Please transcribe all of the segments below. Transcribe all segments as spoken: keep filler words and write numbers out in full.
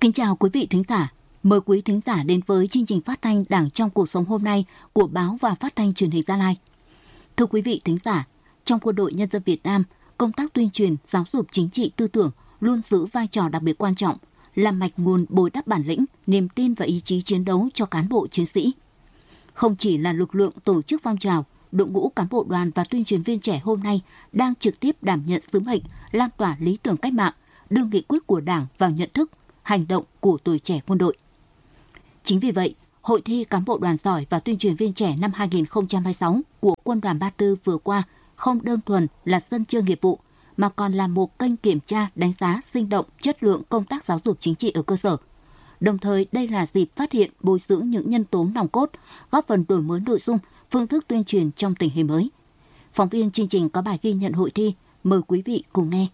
Kính chào quý vị thính giả. Mời quý thính giả đến với chương trình phát thanh Đảng trong cuộc sống hôm nay của Báo và Phát thanh Truyền hình Gia Lai. Thưa quý vị thính giả, trong Quân đội Nhân dân Việt Nam, công tác tuyên truyền, giáo dục chính trị tư tưởng luôn giữ vai trò đặc biệt quan trọng, là mạch nguồn bồi đắp bản lĩnh, niềm tin và ý chí chiến đấu cho cán bộ chiến sĩ. Không chỉ là lực lượng tổ chức phong trào, đội ngũ cán bộ đoàn và tuyên truyền viên trẻ hôm nay đang trực tiếp đảm nhận sứ mệnh lan tỏa lý tưởng cách mạng, đưa nghị quyết của Đảng vào nhận thức, hành động của tuổi trẻ quân đội. Chính vì vậy, Hội thi cán bộ đoàn giỏi và tuyên truyền viên trẻ năm hai không hai sáu của Quân đoàn ba mươi tư vừa qua không đơn thuần là sân chơi nghiệp vụ, mà còn là một kênh kiểm tra, đánh giá sinh động chất lượng công tác giáo dục chính trị ở cơ sở. Đồng thời, đây là dịp phát hiện, bồi dưỡng những nhân tố nòng cốt, góp phần đổi mới nội dung, phương thức tuyên truyền trong tình hình mới. Phóng viên chương trình có bài ghi nhận hội thi, mời quý vị cùng nghe.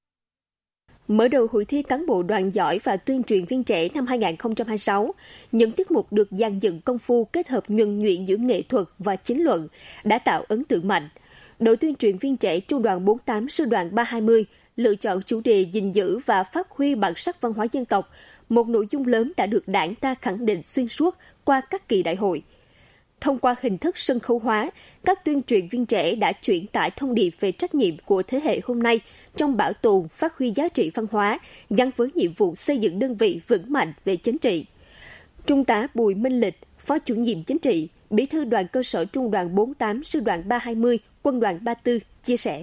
Mở đầu hội thi cán bộ đoàn giỏi và tuyên truyền viên trẻ năm hai không hai sáu, những tiết mục được dàn dựng công phu kết hợp nhuần nhuyễn giữa nghệ thuật và chính luận đã tạo ấn tượng mạnh. Đội tuyên truyền viên trẻ Trung đoàn bốn mươi tám Sư đoàn ba hai mươi lựa chọn chủ đề gìn giữ và phát huy bản sắc văn hóa dân tộc, một nội dung lớn đã được Đảng ta khẳng định xuyên suốt qua các kỳ đại hội. Thông qua hình thức sân khấu hóa, các tuyên truyền viên trẻ đã truyền tải thông điệp về trách nhiệm của thế hệ hôm nay trong bảo tồn, phát huy giá trị văn hóa, gắn với nhiệm vụ xây dựng đơn vị vững mạnh về chính trị. Trung tá Bùi Minh Lịch, Phó chủ nhiệm chính trị, Bí thư đoàn cơ sở Trung đoàn bốn mươi tám Sư đoàn ba hai mươi, Quân đoàn ba mươi tư chia sẻ.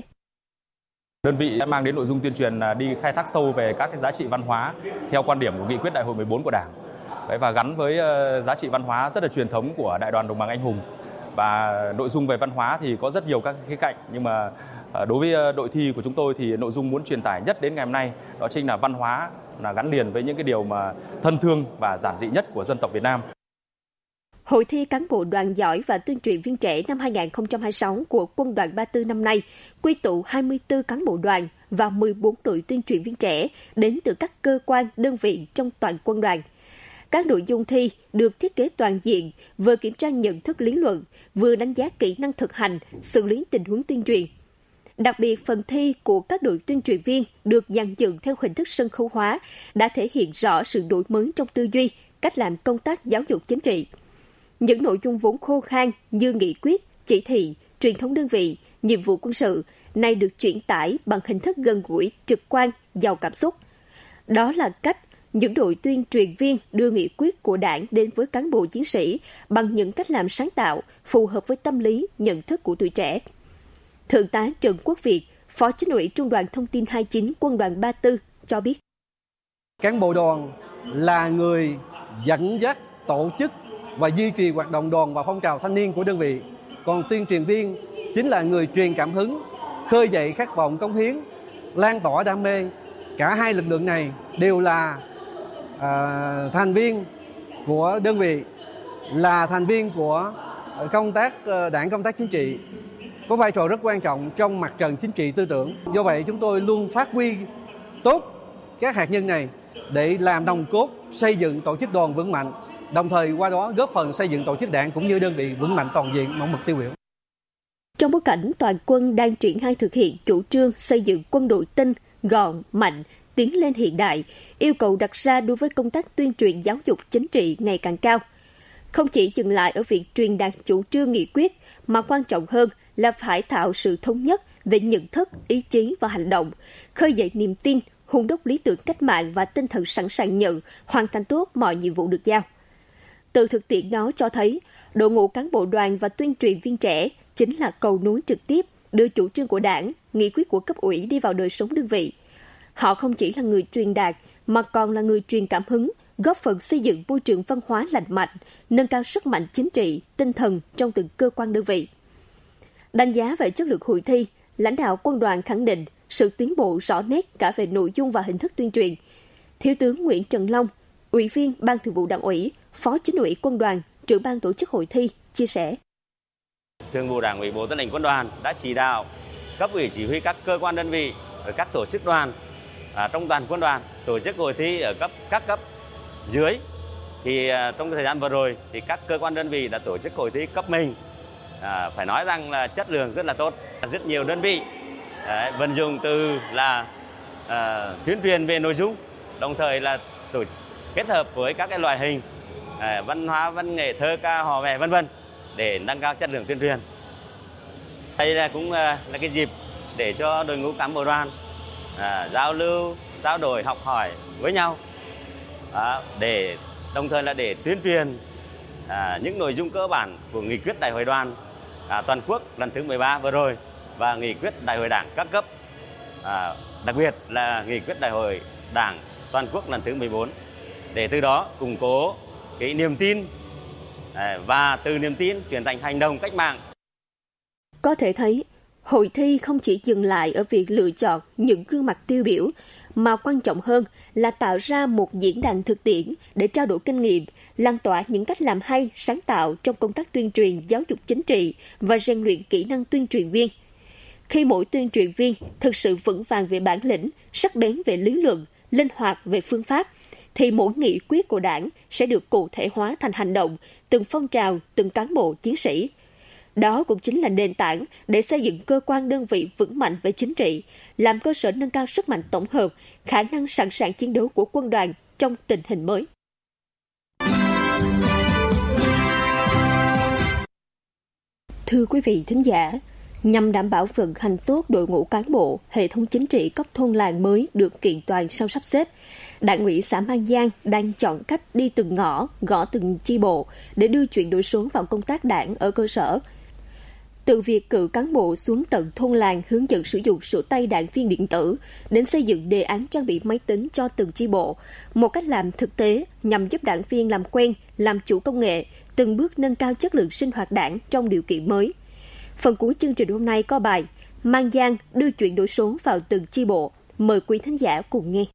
Đơn vị đã mang đến nội dung tuyên truyền đi khai thác sâu về các cái giá trị văn hóa theo quan điểm của nghị quyết đại hội mười bốn của Đảng. Và gắn với giá trị văn hóa rất là truyền thống của Đại đoàn Đồng bằng Anh hùng. Và nội dung về văn hóa thì có rất nhiều các khía cạnh, nhưng mà đối với đội thi của chúng tôi thì nội dung muốn truyền tải nhất đến ngày hôm nay đó chính là văn hóa là gắn liền với những cái điều mà thân thương và giản dị nhất của dân tộc Việt Nam. Hội thi cán bộ đoàn giỏi và tuyên truyền viên trẻ năm hai không hai sáu của Quân đoàn ba mươi tư năm nay quy tụ hai mươi tư cán bộ đoàn và mười bốn đội tuyên truyền viên trẻ đến từ các cơ quan, đơn vị trong toàn quân đoàn. Các nội dung thi được thiết kế toàn diện, vừa kiểm tra nhận thức lý luận, vừa đánh giá kỹ năng thực hành, xử lý tình huống tuyên truyền. Đặc biệt, phần thi của các đội tuyên truyền viên được dàn dựng theo hình thức sân khấu hóa đã thể hiện rõ sự đổi mới trong tư duy, cách làm công tác giáo dục chính trị. Những nội dung vốn khô khan như nghị quyết, chỉ thị, truyền thống đơn vị, nhiệm vụ quân sự nay được chuyển tải bằng hình thức gần gũi, trực quan, giàu cảm xúc. Đó là cách những đội tuyên truyền viên đưa nghị quyết của Đảng đến với cán bộ chiến sĩ bằng những cách làm sáng tạo, phù hợp với tâm lý, nhận thức của tuổi trẻ. Thượng tá Trần Quốc Việt, Phó Chính ủy Trung đoàn Thông tin hai mươi chín Quân đoàn ba mươi tư cho biết. Cán bộ đoàn là người dẫn dắt, tổ chức và duy trì hoạt động đoàn và phong trào thanh niên của đơn vị. Còn tuyên truyền viên chính là người truyền cảm hứng, khơi dậy khát vọng cống hiến, lan tỏa đam mê. Cả hai lực lượng này đều là à, thành viên của đơn vị, là thành viên của công tác Đảng, công tác chính trị, có vai trò rất quan trọng trong mặt trận chính trị tư tưởng. Do vậy chúng tôi luôn phát huy tốt các hạt nhân này để làm nòng cốt xây dựng tổ chức đoàn vững mạnh, đồng thời qua đó góp phần xây dựng tổ chức Đảng cũng như đơn vị vững mạnh toàn diện, mẫu mực tiêu biểu. Trong bối cảnh toàn quân đang triển khai thực hiện chủ trương xây dựng quân đội tinh, gọn, mạnh, tiến lên hiện đại, yêu cầu đặt ra đối với công tác tuyên truyền giáo dục chính trị ngày càng cao. Không chỉ dừng lại ở việc truyền đạt chủ trương nghị quyết, mà quan trọng hơn là phải tạo sự thống nhất về nhận thức, ý chí và hành động, khơi dậy niềm tin, hun đúc lý tưởng cách mạng và tinh thần sẵn sàng nhận, hoàn thành tốt mọi nhiệm vụ được giao. Từ thực tiễn đó cho thấy, đội ngũ cán bộ đoàn và tuyên truyền viên trẻ chính là cầu nối trực tiếp đưa chủ trương của Đảng, nghị quyết của cấp ủy đi vào đời sống đơn vị. Họ không chỉ là người truyền đạt, mà còn là người truyền cảm hứng, góp phần xây dựng môi trường văn hóa lành mạnh, nâng cao sức mạnh chính trị, tinh thần trong từng cơ quan đơn vị. Đánh giá về chất lượng hội thi, lãnh đạo quân đoàn khẳng định sự tiến bộ rõ nét cả về nội dung và hình thức tuyên truyền. Thiếu tướng Nguyễn Trần Long, Ủy viên Ban Thường vụ Đảng ủy, Phó Chính ủy Quân đoàn, trưởng ban tổ chức hội thi chia sẻ. Thường vụ Đảng ủy Bộ Tư lệnh Quân đoàn đã chỉ đạo cấp ủy chỉ huy các cơ quan đơn vị và các tổ chức đoàn à, trong toàn quân đoàn tổ chức hội thi ở cấp các cấp dưới. Thì à, trong thời gian vừa rồi thì các cơ quan đơn vị đã tổ chức hội thi cấp mình. À, phải nói rằng là chất lượng rất là tốt. Rất nhiều đơn vị à, vận dụng từ là à, tuyên truyền về nội dung, đồng thời là tổ kết hợp với các cái loại hình à, văn hóa, văn nghệ, thơ ca, hò vè vân vân để nâng cao chất lượng tuyên truyền. Đây là cũng là cái dịp để cho đội ngũ cán bộ đoàn à, giao lưu, trao đổi, học hỏi với nhau à, để đồng thời là để tuyên truyền à, những nội dung cơ bản của nghị quyết đại hội đoàn à, toàn quốc lần thứ mười ba vừa rồi và nghị quyết đại hội đảng các cấp, à, đặc biệt là nghị quyết đại hội đảng toàn quốc lần thứ mười bốn, để từ đó củng cố cái niềm tin à, và từ niềm tin chuyển thành hành động cách mạng. Có thể thấy, hội thi không chỉ dừng lại ở việc lựa chọn những gương mặt tiêu biểu, mà quan trọng hơn là tạo ra một diễn đàn thực tiễn để trao đổi kinh nghiệm, lan tỏa những cách làm hay, sáng tạo trong công tác tuyên truyền giáo dục chính trị và rèn luyện kỹ năng tuyên truyền viên. Khi mỗi tuyên truyền viên thực sự vững vàng về bản lĩnh, sắc bén về lý luận, linh hoạt về phương pháp, thì mỗi nghị quyết của Đảng sẽ được cụ thể hóa thành hành động, từng phong trào, từng cán bộ chiến sĩ. Đó cũng chính là nền tảng để xây dựng cơ quan đơn vị vững mạnh về chính trị, làm cơ sở nâng cao sức mạnh tổng hợp, khả năng sẵn sàng chiến đấu của quân đoàn trong tình hình mới. Thưa quý vị thính giả, nhằm đảm bảo vận hành tốt đội ngũ cán bộ, hệ thống chính trị cấp thôn làng mới được kiện toàn sau sắp xếp, Đảng ủy xã Mang Giang đang chọn cách đi từng ngõ, gõ từng chi bộ để đưa chuyển đổi số vào công tác đảng ở cơ sở. Từ việc cử cán bộ xuống tận thôn làng hướng dẫn sử dụng sổ tay đảng viên điện tử đến xây dựng đề án trang bị máy tính cho từng chi bộ, một cách làm thực tế nhằm giúp đảng viên làm quen, làm chủ công nghệ, từng bước nâng cao chất lượng sinh hoạt đảng trong điều kiện mới. Phần cuối chương trình hôm nay có bài Mang Giang đưa chuyển đổi số vào từng chi bộ. Mời quý thính giả cùng nghe.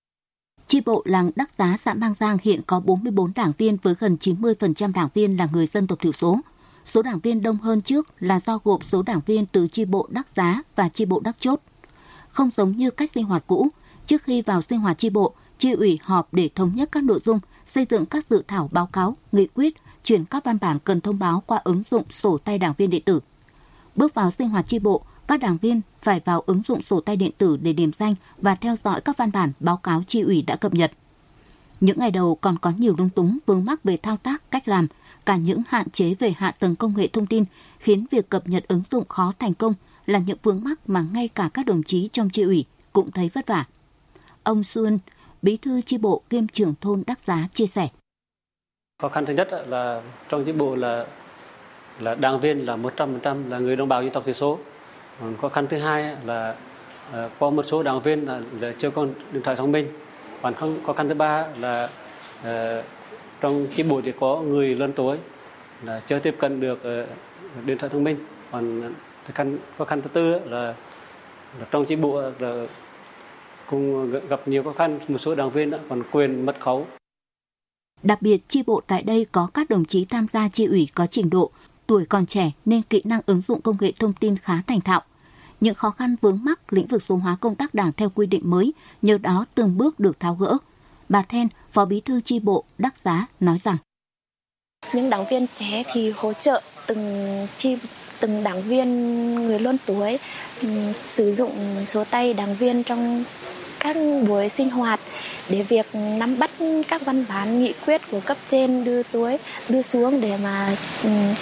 Chi bộ làng Đắc Giá, xã Mang Giang hiện có bốn mươi bốn đảng viên với gần chín mươi phần trăm đảng viên là người dân tộc thiểu số. Số đảng viên đông hơn trước là do gộp số đảng viên từ chi bộ Đắc Giá và chi bộ Đắc Chốt. Không giống như cách sinh hoạt cũ, trước khi vào sinh hoạt chi bộ, chi ủy họp để thống nhất các nội dung, xây dựng các dự thảo báo cáo, nghị quyết, chuyển các văn bản cần thông báo qua ứng dụng sổ tay đảng viên điện tử. Bước vào sinh hoạt chi bộ, các đảng viên phải vào ứng dụng sổ tay điện tử để điểm danh và theo dõi các văn bản báo cáo chi ủy đã cập nhật. Những ngày đầu còn có nhiều lung túng vướng mắc về thao tác, cách làm, cả những hạn chế về hạ tầng công nghệ thông tin khiến việc cập nhật ứng dụng khó thành công là những vướng mắc mà ngay cả các đồng chí trong chi ủy cũng thấy vất vả. Ông Xuân, bí thư chi bộ kiêm trưởng thôn Đắc Giá chia sẻ. Khó khăn thứ nhất là trong chi bộ là là đảng viên là một trăm phần trăm là người đồng bào dân tộc thiểu số. Khó khăn thứ hai là uh, có một số đảng viên là, là chưa có điện thoại thông minh. Còn không, khó khăn thứ ba là uh, trong chi bộ thì có người lớn tuổi là chưa tiếp cận được uh, điện thoại thông minh. Còn khó khăn, khó khăn thứ tư là, là trong chi bộ là cũng gặp nhiều khó khăn, một số đảng viên còn quên mật khẩu. Đặc biệt, chi bộ tại đây có các đồng chí tham gia chi ủy có trình độ, tuổi còn trẻ nên kỹ năng ứng dụng công nghệ thông tin khá thành thạo. Những khó khăn vướng mắc lĩnh vực số hóa công tác đảng theo quy định mới, nhờ đó từng bước được tháo gỡ. Bà Then, Phó Bí thư chi bộ Đắc Giá nói rằng: những đảng viên trẻ thì hỗ trợ từng chi từng đảng viên người lớn tuổi um, sử dụng số tay đảng viên trong các buổi sinh hoạt để việc nắm bắt các văn bản nghị quyết của cấp trên đưa túi đưa xuống để mà um,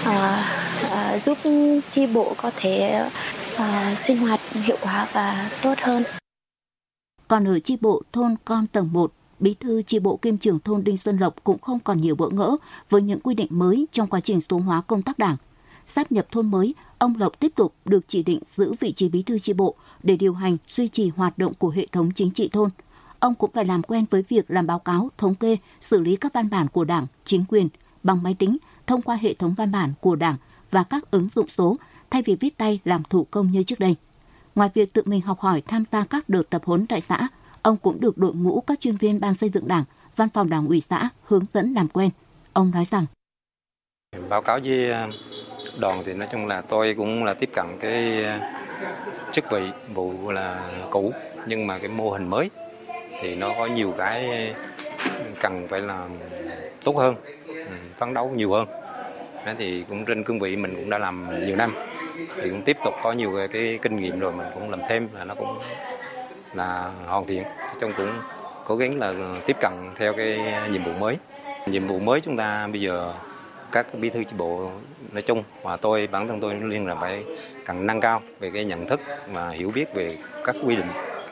uh, uh, giúp chi bộ có thể uh, sinh hoạt hiệu quả và tốt hơn. Còn ở chi bộ thôn Con Tầng một, Bí thư chi bộ kiêm trưởng thôn Đinh Xuân Lộc cũng không còn nhiều bỡ ngỡ với những quy định mới trong quá trình số hóa công tác đảng. Sáp nhập thôn mới, ông Lộc tiếp tục được chỉ định giữ vị trí bí thư chi bộ để điều hành, duy trì hoạt động của hệ thống chính trị thôn. Ông cũng phải làm quen với việc làm báo cáo, thống kê, xử lý các văn bản của đảng, chính quyền bằng máy tính thông qua hệ thống văn bản của đảng và các ứng dụng số thay vì viết tay làm thủ công như trước đây. Ngoài việc tự mình học hỏi tham gia các đợt tập huấn tại xã, ông cũng được đội ngũ các chuyên viên ban xây dựng đảng, văn phòng đảng ủy xã hướng dẫn làm quen. Ông nói rằng: báo cáo với đoàn thì nói chung là tôi cũng là tiếp cận cái chức vị vụ là cũ, nhưng mà cái mô hình mới thì nó có nhiều cái cần phải làm tốt hơn, phấn đấu nhiều hơn. Đó thì cũng trên cương vị mình cũng đã làm nhiều năm thì cũng tiếp tục có nhiều cái, cái kinh nghiệm rồi, mình cũng làm thêm là nó cũng là hoàn thiện. Trong cũng cố gắng là tiếp cận theo cái nhiệm vụ mới. Nhiệm vụ mới chúng ta bây giờ các bí thư chi bộ nói chung và tôi bản thân tôi liên là phải cần nâng cao về cái nhận thức và hiểu biết về các quy định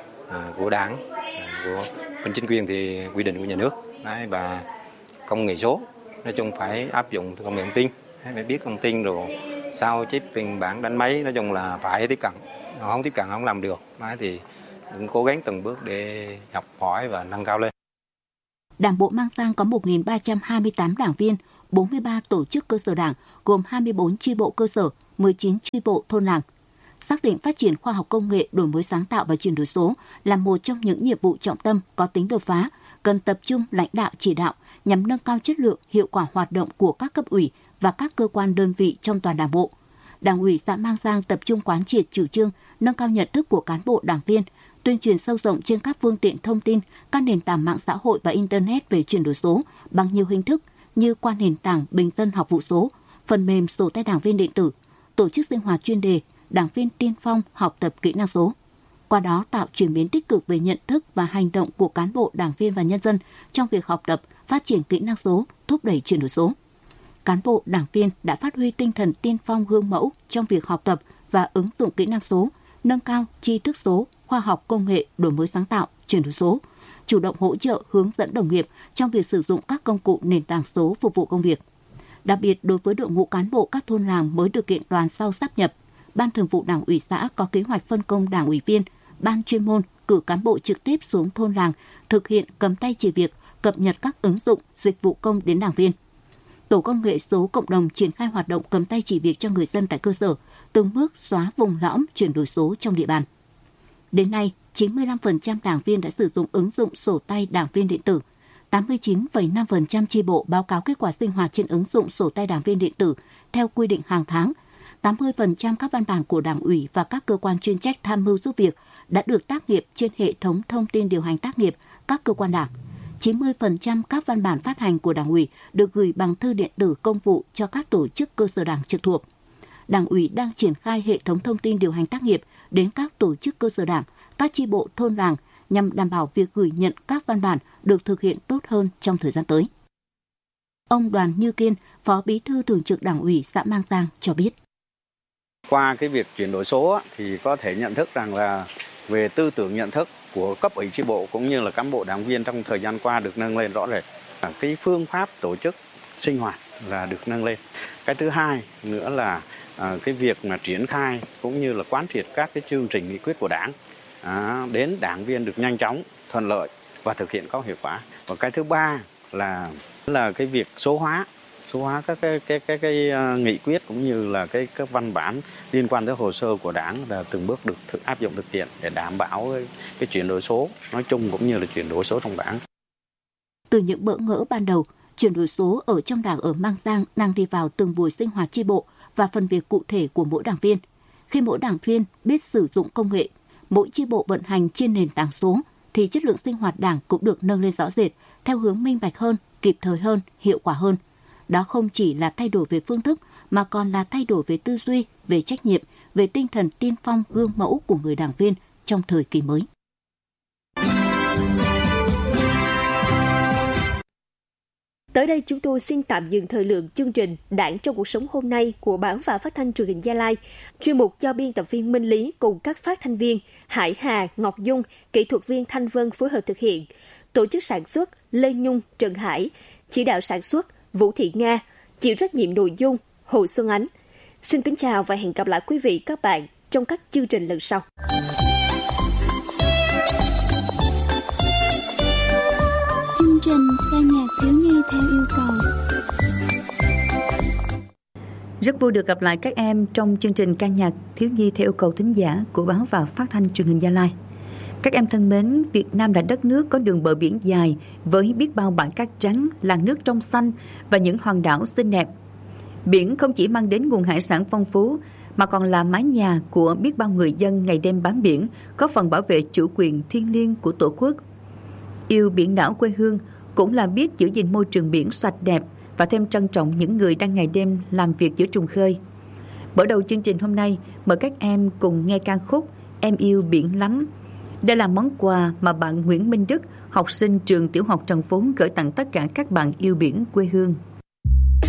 của đảng, của bên chính quyền thì quy định của nhà nước. Đấy, và công nghệ số nói chung phải áp dụng công nghệ thông tin, phải biết thông tin rồi sao chép biên bản đánh máy, nói chung là phải tiếp cận, không tiếp cận không làm được. Đấy, thì cũng cố gắng từng bước để học hỏi và nâng cao lên. Đảng bộ Mang Giang có một nghìn ba trăm hai mươi tám đảng viên, bốn mươi ba tổ chức cơ sở đảng, gồm hai mươi bốn chi bộ cơ sở, mười chín chi bộ thôn làng. Xác định phát triển khoa học công nghệ, đổi mới sáng tạo và chuyển đổi số là một trong những nhiệm vụ trọng tâm có tính đột phá, cần tập trung lãnh đạo chỉ đạo nhằm nâng cao chất lượng, hiệu quả hoạt động của các cấp ủy và các cơ quan đơn vị trong toàn Đảng bộ. Đảng ủy xã Mang Giang tập trung quán triệt chủ trương, nâng cao nhận thức của cán bộ đảng viên, tuyên truyền sâu rộng trên các phương tiện thông tin, các nền tảng mạng xã hội và Internet về chuyển đổi số bằng nhiều hình thức như qua nền tảng Bình dân học vụ số, phần mềm sổ tay đảng viên điện tử, tổ chức sinh hoạt chuyên đề, đảng viên tiên phong học tập kỹ năng số. Qua đó tạo chuyển biến tích cực về nhận thức và hành động của cán bộ, đảng viên và nhân dân trong việc học tập, phát triển kỹ năng số, thúc đẩy chuyển đổi số. Cán bộ, đảng viên đã phát huy tinh thần tiên phong gương mẫu trong việc học tập và ứng dụng kỹ năng số, nâng cao tri thức số, khoa học công nghệ, đổi mới sáng tạo, chuyển đổi số, chủ động hỗ trợ hướng dẫn đồng nghiệp trong việc sử dụng các công cụ nền tảng số phục vụ công việc. Đặc biệt đối với đội ngũ cán bộ các thôn làng mới được kiện toàn sau sáp nhập, Ban Thường vụ Đảng ủy xã có kế hoạch phân công đảng ủy viên, ban chuyên môn cử cán bộ trực tiếp xuống thôn làng thực hiện cầm tay chỉ việc, cập nhật các ứng dụng, dịch vụ công đến đảng viên. Tổ công nghệ số cộng đồng triển khai hoạt động cầm tay chỉ việc cho người dân tại cơ sở, từng bước xóa vùng lõm chuyển đổi số trong địa bàn. Đến nay, chín mươi lăm phần trăm đảng viên đã sử dụng ứng dụng sổ tay đảng viên điện tử, tám mươi chín phẩy năm phần trăm chi bộ báo cáo kết quả sinh hoạt trên ứng dụng sổ tay đảng viên điện tử theo quy định hàng tháng, tám mươi phần trăm các văn bản của Đảng ủy và các cơ quan chuyên trách tham mưu giúp việc đã được tác nghiệp trên hệ thống thông tin điều hành tác nghiệp các cơ quan Đảng. chín mươi phần trăm các văn bản phát hành của Đảng ủy được gửi bằng thư điện tử công vụ cho các tổ chức cơ sở Đảng trực thuộc. Đảng ủy đang triển khai hệ thống thông tin điều hành tác nghiệp đến các tổ chức cơ sở Đảng, các chi bộ thôn làng nhằm đảm bảo việc gửi nhận các văn bản được thực hiện tốt hơn trong thời gian tới. Ông Đoàn Như Kiên, Phó Bí thư Thường trực Đảng ủy xã Mang Giang cho biết. Qua cái việc chuyển đổi số thì có thể nhận thức rằng là về tư tưởng nhận thức của cấp ủy chi bộ cũng như là cán bộ đảng viên trong thời gian qua được nâng lên rõ rệt. Cái phương pháp tổ chức sinh hoạt là được nâng lên. Cái thứ hai nữa là cái việc mà triển khai cũng như là quán triệt các cái chương trình nghị quyết của Đảng đến đảng viên được nhanh chóng, thuận lợi và thực hiện có hiệu quả. Và cái thứ ba là là cái việc số hóa số hóa các cái cái cái, cái, cái nghị quyết cũng như là cái các văn bản liên quan tới hồ sơ của Đảng là từng bước được thực, áp dụng thực hiện để đảm bảo cái, cái chuyển đổi số nói chung cũng như là chuyển đổi số trong Đảng. Từ những bỡ ngỡ ban đầu, chuyển đổi số ở trong Đảng ở Mang Giang đang đi vào từng buổi sinh hoạt chi bộ và phần việc cụ thể của mỗi đảng viên. Khi mỗi đảng viên biết sử dụng công nghệ, mỗi chi bộ vận hành trên nền tảng số thì chất lượng sinh hoạt Đảng cũng được nâng lên rõ rệt theo hướng minh bạch hơn, kịp thời hơn, hiệu quả hơn. Đó không chỉ là thay đổi về phương thức mà còn là thay đổi về tư duy, về trách nhiệm, về tinh thần tiên phong gương mẫu của người đảng viên trong thời kỳ mới. Tới đây chúng tôi xin tạm dừng thời lượng chương trình Đảng trong cuộc sống hôm nay của Báo và Phát thanh Truyền hình Gia Lai. Chuyên mục do biên tập viên Minh Lý cùng các phát thanh viên Hải Hà, Ngọc Dung, kỹ thuật viên Thanh Vân phối hợp thực hiện. Tổ chức sản xuất Lê Nhung, Trần Hải, chỉ đạo sản xuất Vũ Thị Nga, chịu trách nhiệm nội dung Hồ Xuân Ánh. Xin kính chào và hẹn gặp lại quý vị các bạn trong các chương trình lần sau. Chương trình ca nhạc thiếu nhi theo yêu cầu. Rất vui được gặp lại các em trong chương trình ca nhạc thiếu nhi theo yêu cầu thính giả của Báo và Phát thanh Truyền hình Gia Lai. Các em thân mến, Việt Nam là đất nước có đường bờ biển dài với biết bao bãi cát trắng, làn nước trong xanh và những hòn đảo xinh đẹp. Biển không chỉ mang đến nguồn hải sản phong phú mà còn là mái nhà của biết bao người dân ngày đêm bám biển, góp phần bảo vệ chủ quyền thiêng liêng của Tổ quốc. Yêu biển đảo quê hương cũng là biết giữ gìn môi trường biển sạch đẹp và thêm trân trọng những người đang ngày đêm làm việc giữa trùng khơi. Mở đầu chương trình hôm nay, mời các em cùng nghe ca khúc Em yêu biển lắm. Đây là món quà mà bạn Nguyễn Minh Đức, học sinh trường tiểu học Trần Phú gửi tặng tất cả các bạn yêu biển quê hương.